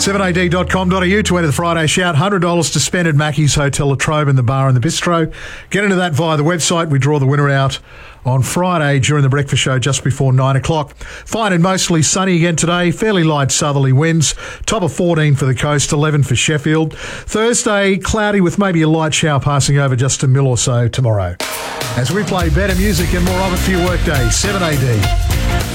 7ad.com.au to enter the Friday Shout. $100 to spend at Mackey's Hotel La Trobe in the bar and the bistro. Get into that via the website. We draw the winner out on Friday during the breakfast show just before 9 o'clock. Fine and mostly sunny again today. Fairly light southerly winds. Top of 14 for the coast, 11 for Sheffield. Thursday, cloudy with maybe a light shower passing over just a mil or so tomorrow. As we play better music and more of it for your workday, 7AD.